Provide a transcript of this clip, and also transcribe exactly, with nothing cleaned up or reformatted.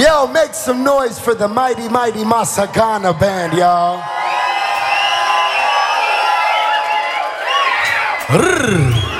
Yo, make some noise for the mighty, mighty Masagana band, y'all. Rrr.